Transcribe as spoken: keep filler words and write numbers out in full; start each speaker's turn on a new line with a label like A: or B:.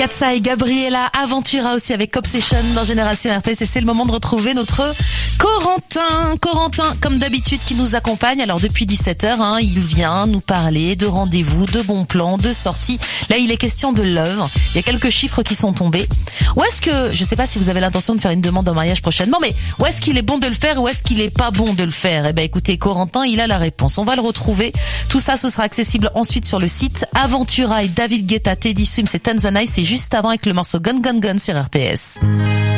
A: Katsa et Gabriela Aventura aussi avec Obsession dans Génération R T S et c'est le moment de retrouver notre Corentin. Corentin, comme d'habitude, qui nous accompagne. Alors depuis dix-sept heures, hein, il vient nous parler de rendez-vous, de bons plans, de sorties. Là, il est question de l'œuvre. Il y a quelques chiffres qui sont tombés. Où est-ce que, je sais pas si vous avez l'intention de faire une demande en mariage prochainement, mais où est-ce qu'il est bon de le faire ou est-ce qu'il est pas bon de le faire? Eh ben, écoutez, Corentin, il a la réponse. On va le retrouver. Tout ça, ce sera accessible ensuite sur le site. Aventura et David Guetta, Teddy Swims et Tanzanite. C'est juste avant avec le morceau Gun Gun Gun sur R T S.